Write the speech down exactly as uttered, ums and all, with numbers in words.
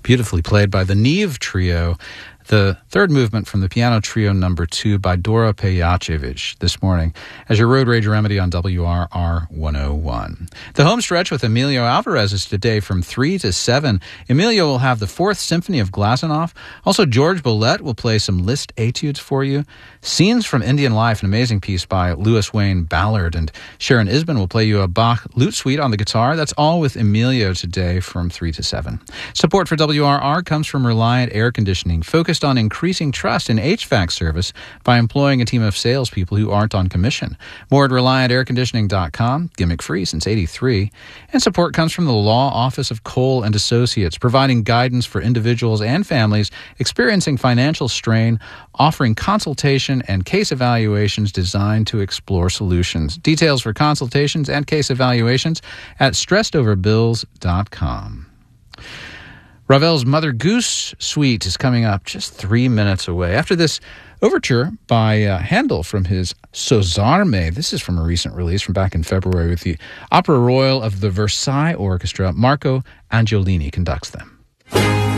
beautifully played by the Neve Trio, the third movement from the Piano Trio number two by Dora Pejacevic this morning as your Road Rage Remedy on W R R one oh one. The home stretch with Emilio Alvarez is today from three to seven. Emilio will have the Fourth Symphony of Glazunov. Also, George Bollette will play some Liszt etudes for you. Scenes from Indian Life, an amazing piece by Louis Wayne Ballard. And Sharon Isbin will play you a Bach lute suite on the guitar. That's all with Emilio today from three to seven. Support for W R R comes from Reliant Air Conditioning, focused on increasing trust in H V A C service by employing a team of salespeople who aren't on commission. More at reliant air conditioning dot com, gimmick free since eighty-three. And support comes from the Law Office of Cole and Associates, providing guidance for individuals and families experiencing financial strain, offering consultation and case evaluations designed to explore solutions. Details for consultations and case evaluations at stresseded over bills dot com. Ravel's Mother Goose Suite is coming up just three minutes away. After this overture by uh, Handel from his Sozarme. This is from a recent release from back in February with the Opera Royal of the Versailles Orchestra. Marco Angiolini conducts them.